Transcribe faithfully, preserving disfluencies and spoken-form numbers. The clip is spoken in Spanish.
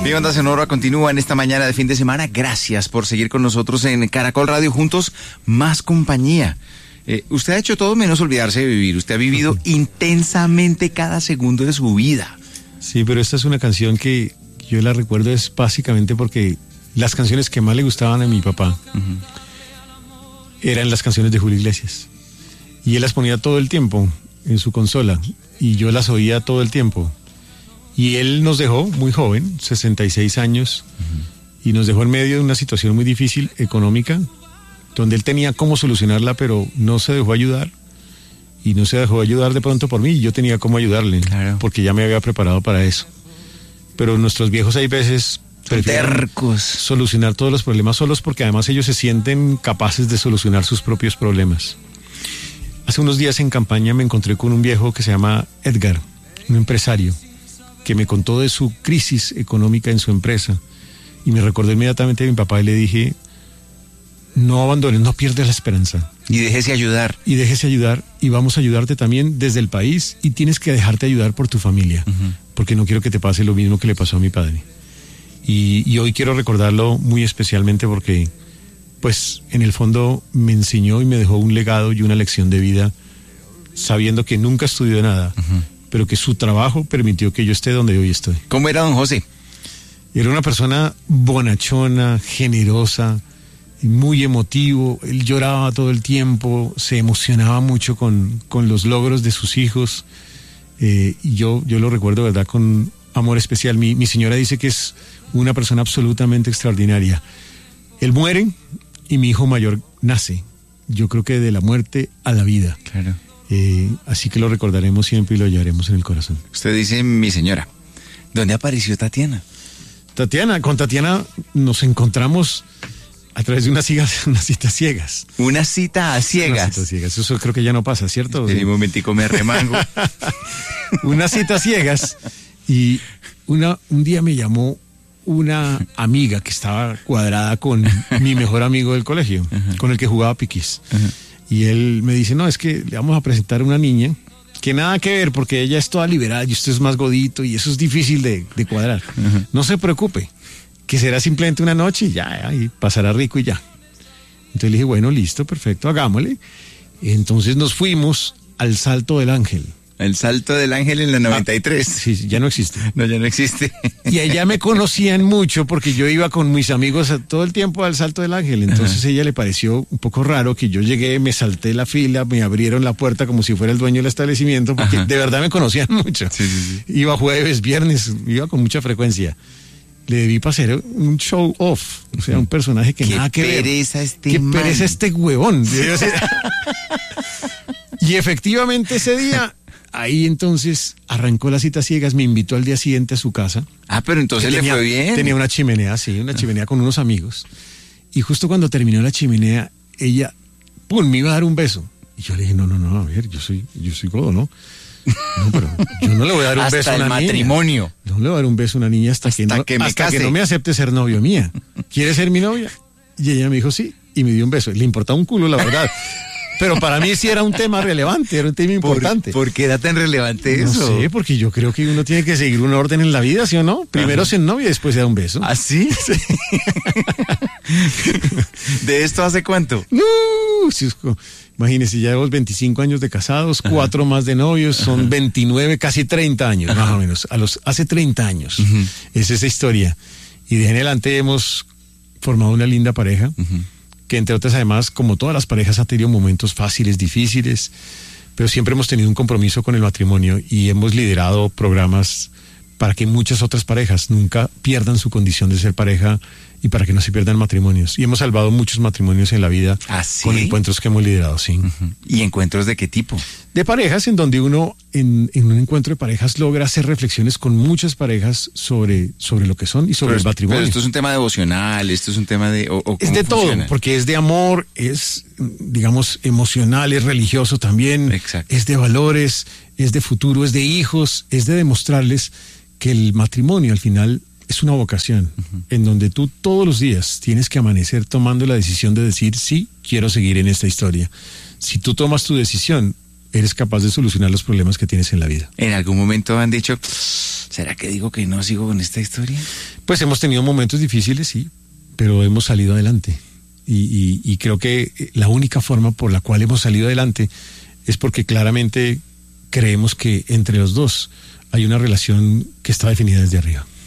Mi Banda Sonora continúa en esta mañana de fin de semana. Gracias por seguir con nosotros en Caracol Radio. Juntos, más compañía. Eh, usted ha hecho todo menos olvidarse de vivir. Usted ha vivido intensamente cada segundo de su vida. Sí, pero esta es una canción que yo la recuerdo es básicamente porque las canciones que más le gustaban a mi papá uh-huh. eran las canciones de Julio Iglesias. Y él las ponía todo el tiempo en su consola y yo las oía todo el tiempo. Y él nos dejó muy joven, sesenta y seis años, uh-huh. y nos dejó en medio de una situación muy difícil económica, donde él tenía cómo solucionarla, pero no se dejó ayudar. Y no se dejó ayudar de pronto por mí, y yo tenía cómo ayudarle, claro. porque ya me había preparado para eso. Pero nuestros viejos hay veces prefieren tercos. Solucionar todos los problemas solos, porque además ellos se sienten capaces de solucionar sus propios problemas. Hace unos días en campaña me encontré con un viejo que se llama Edgar, un empresario, que me contó de su crisis económica en su empresa. Y me recordé inmediatamente a mi papá y le dije, no abandones, no pierdas la esperanza. Y déjese ayudar. Y déjese ayudar, y vamos a ayudarte también desde el país, y tienes que dejarte ayudar por tu familia, uh-huh. porque no quiero que te pase lo mismo que le pasó a mi padre. Y, y hoy quiero recordarlo muy especialmente porque, pues, en el fondo me enseñó y me dejó un legado y una lección de vida, sabiendo que nunca estudió nada, uh-huh. pero que su trabajo permitió que yo esté donde hoy estoy. ¿Cómo era don José? Era una persona bonachona, generosa, muy emotivo. Él lloraba todo el tiempo, se emocionaba mucho con, con los logros de sus hijos, eh, y yo, yo lo recuerdo, ¿verdad?, con amor especial. Mi, mi señora dice que es una persona absolutamente extraordinaria. Él muere y mi hijo mayor nace. Yo creo que de la muerte a la vida. Claro. Eh, así que lo recordaremos siempre y lo llevaremos en el corazón. Usted dice mi señora. ¿Dónde apareció Tatiana? Tatiana, con Tatiana nos encontramos a través de unas citas, unas citas ciegas. ¿Una cita a ciegas? Unas citas ciegas, eso creo que ya no pasa, ¿cierto? Espera un momentico, me remango. Unas citas ciegas, y una, un día me llamó una amiga que estaba cuadrada con mi mejor amigo del colegio, uh-huh. con el que jugaba piquis. Uh-huh. Y él me dice, no, es que le vamos a presentar a una niña que nada que ver, porque ella es toda liberal y usted es más godito y eso es difícil de, de cuadrar. Uh-huh. No se preocupe, que será simplemente una noche y ya, ya, y pasará rico y ya. Entonces le dije, bueno, listo, perfecto, hagámosle. Entonces nos fuimos al Salto del Ángel. El Salto del Ángel en la noventa y tres. Ah, sí, ya no existe. No, ya no existe. Y allá me conocían mucho porque yo iba con mis amigos todo el tiempo al Salto del Ángel. Entonces a ella le pareció un poco raro que yo llegué, me salté la fila, me abrieron la puerta como si fuera el dueño del establecimiento, porque Ajá. de verdad me conocían mucho. Sí, sí, sí. Iba jueves, viernes, iba con mucha frecuencia. Le debí pasar un show off, o sea, un personaje que qué nada que ver. Qué pereza este Qué man. pereza este huevón. Y efectivamente ese día, ahí entonces arrancó las citas ciegas, me invitó al día siguiente a su casa. Ah, pero entonces tenía, le fue bien. Tenía una chimenea, sí, una chimenea con unos amigos. Y justo cuando terminó la chimenea, ella, pum, me iba a dar un beso. Y yo le dije, no, no, no, a ver, yo soy, yo soy godo, ¿no? No, pero yo no le voy a dar un hasta beso a una niña. Hasta el matrimonio. No le voy a dar un beso a una niña hasta, hasta que, no, que, me, hasta case. que no me acepte ser novio mía. ¿Quieres ser mi novia? Y ella me dijo sí, y me dio un beso. Le importaba un culo, la verdad. Pero para mí sí era un tema relevante, era un tema importante. ¿Por, ¿por qué era tan relevante no eso? No sé, porque yo creo que uno tiene que seguir un orden en la vida, ¿sí o no? Primero se novia y después se da un beso. ¿Ah, sí? Sí. ¿De esto hace cuánto? No, imagínese, ya llevamos veinticinco años de casados, Ajá. cuatro más de novios, son Ajá. veintinueve, casi treinta años, Ajá. más o menos. A los, hace treinta años. Uh-huh. Es esa historia. Y de en adelante hemos formado una linda pareja. Uh-huh. Que entre otras, además, como todas las parejas, ha tenido momentos fáciles, difíciles, pero siempre hemos tenido un compromiso con el matrimonio y hemos liderado programas para que muchas otras parejas nunca pierdan su condición de ser pareja y para que no se pierdan matrimonios. Y hemos salvado muchos matrimonios en la vida ¿Ah, sí? con encuentros que hemos liderado, sí. Uh-huh. ¿Y encuentros de qué tipo? De parejas, en donde uno, en, en un encuentro de parejas, logra hacer reflexiones con muchas parejas sobre, sobre lo que son y sobre pero, el matrimonio. Pero esto es un tema devocional, esto es un tema de... O, o es de funciona? todo, porque es de amor, es, digamos, emocional, es religioso también, Exacto. es de valores, es de futuro, es de hijos, es de demostrarles que el matrimonio al final es una vocación, uh-huh. en donde tú todos los días tienes que amanecer tomando la decisión de decir, sí, quiero seguir en esta historia. Si tú tomas tu decisión, eres capaz de solucionar los problemas que tienes en la vida. ¿En algún momento han dicho, ¿será que digo que no sigo con esta historia? Pues hemos tenido momentos difíciles, sí, pero hemos salido adelante. Y, y, y creo que la única forma por la cual hemos salido adelante es porque claramente creemos que entre los dos hay una relación que está definida desde arriba.